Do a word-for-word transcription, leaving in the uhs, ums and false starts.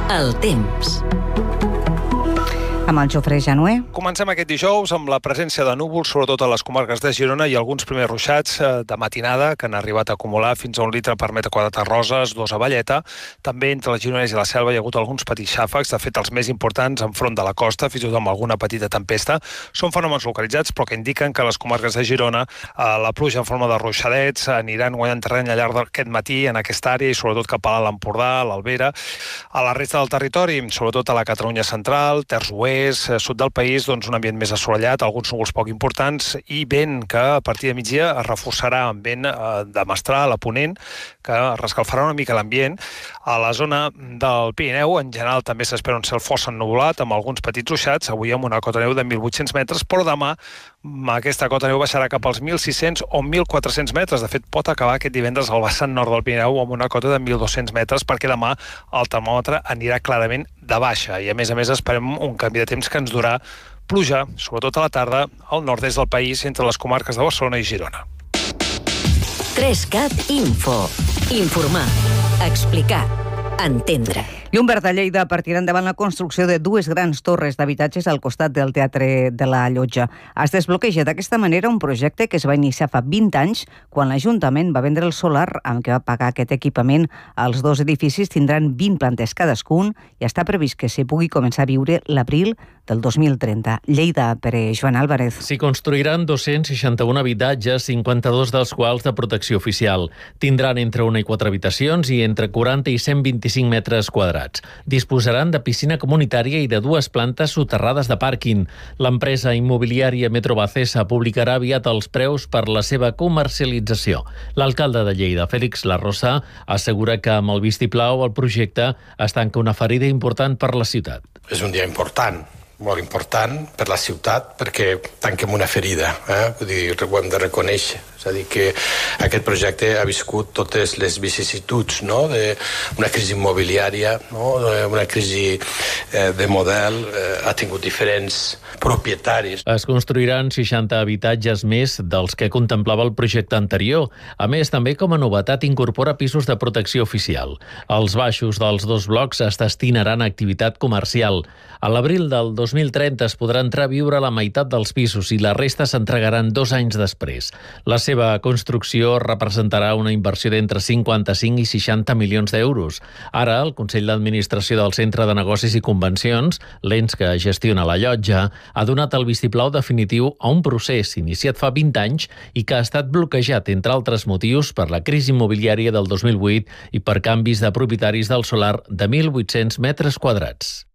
El temps. Amb el Jofre Januer. Comencem aquest dijous amb la presència de núvols, sobretot a les comarques de Girona, i alguns primers ruixats de matinada que han arribat a acumular fins a un litre per metre quadrat a Roses, dos a Valleta. També entre el Gironès i la Selva hi ha hagut alguns petits xàfecs, de fet els més importants enfront de la costa, fins i tot amb alguna petita tempesta. Són fenòmens localitzats, però que indiquen que a les comarques de Girona eh, la pluja en forma de ruixadets aniran guanyant terreny al llarg d'aquest matí en aquesta àrea, i sobretot cap a l'Empordà, l'Albera. A la resta del territori, sobretot a la Catalunya central, Terç Oest, sud del país, doncs un ambient més assolellat, alguns núvols poc importants i vent que a partir de migdia es reforçarà amb vent eh, de mestral a ponent, que rescalfarà una mica l'ambient. A la zona del Pirineu, en general, també s'espera un cel força ennuvolat, amb alguns petits ruixats, avui amb una cota neu de mil vuit-cents metres, però demà aquesta cota neu baixarà cap als mil sis-cents o mil quatre-cents metres. De fet, pot acabar aquest divendres al vessant nord del Pirineu amb una cota de mil dos-cents metres, perquè demà el termòmetre anirà clarament de baixa. I a més a més esperem un canvi de temps que ens durà pluja, sobretot a la tarda, al nord-est del país, entre les comarques de Barcelona i Girona. tres cat Info. Informar, explicar, entendre. Llum Verd de Lleida partirà endavant la construcció de dues grans torres d'habitatges al costat del Teatre de la Llotja. Es desbloqueja d'aquesta manera un projecte que es va iniciar fa vint anys, quan l'Ajuntament va vendre el solar amb què va pagar aquest equipament. Els dos edificis tindran vint plantes cadascun i està previst que s'hi pugui començar a viure l'abril del dos mil trenta. Lleida, per Joan Álvarez. S'hi construiran dos-cents seixanta-un habitatges, cinquanta-dos dels quals de protecció oficial. Tindran entre una i quatre habitacions i entre quaranta i cent vint-i-cinc metres quadrats. Disposaran de piscina comunitària i de dues plantes soterrades de pàrquing. L'empresa immobiliària Metrobacesa publicarà aviat els preus per la seva comercialització. L'alcalde de Lleida, Félix Larrosa, assegura que amb el vistiplau el projecte es tanca una ferida important per la ciutat. És un dia important, molt important per la ciutat, perquè tanquem una ferida, eh? Vull dir, ho hem de reconèixer. És a dir, que aquest projecte ha viscut totes les vicissituds, no? D'una crisi immobiliària, no? Una crisi eh, de model, eh, ha tingut diferents propietaris. Es construiran seixanta habitatges més dels que contemplava el projecte anterior. A més, també com a novetat incorpora pisos de protecció oficial. Els baixos dels dos blocs es destinaran a activitat comercial. A l'abril del dos mil trenta es podrà entrar a viure la meitat dels pisos i la resta s'entregaran dos anys després. La seva construcció representarà una inversió d'entre cinquanta-cinc i seixanta milions d'euros. Ara, el Consell d'Administració del Centre de Negocis i Convencions, l'ens que gestiona la llotja, ha donat el vistiplau definitiu a un procés iniciat fa vint anys i que ha estat bloquejat, entre altres motius, per la crisi immobiliària del dos mil vuit i per canvis de propietaris del solar de mil vuit-cents metres quadrats.